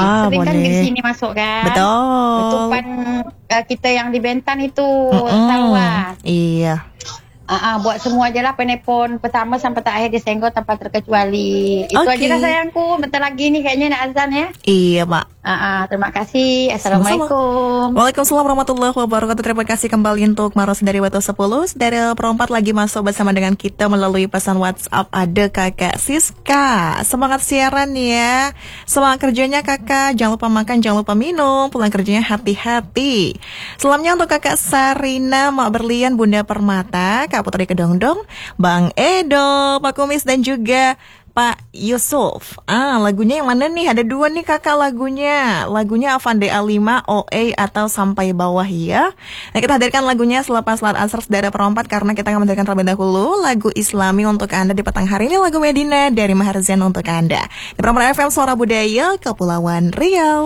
Sering kan boleh. di sini masuk kan. Betul. Letupan kita yang di Bentan itu Sarawak. Iya. Buat semua je lah penelpon pertama sampai terakhir disenggol tanpa terkecuali. Itu aja lah sayangku. Bentar lagi ni kayaknya nak azan ya. Iya, Mak. Terima kasih. Assalamualaikum. Waalaikumsalam warahmatullahi wabarakatuh. Terima kasih kembali untuk Maros dari Batu 10. Dari Perempat lagi masuk bersama dengan kita melalui pesan WhatsApp. Ada Kakak Siska. Semangat siaran ya. Semangat kerjanya Kakak. Jangan lupa makan, jangan lupa minum. Pulang kerjanya hati-hati. Selamanya untuk Kakak Sarina, Mak Berlian, Bunda Permata, Kak Putri Kedongdong, Bang Edo, Pak Kumis, dan juga Pak Yusuf. Lagunya yang mana nih? Ada dua nih Kakak lagunya. Lagunya Avande A5 OA atau Sampai Bawah ya. Nah, kita hadirkan lagunya selepas salat asar Saudara Perempat, karena kita akan mendengarkan terlebih dahulu lagu Islami untuk Anda di petang hari ini. Lagu Medina dari Maher Zain untuk Anda di Perempat FM Suara Budaya Kepulauan Riau.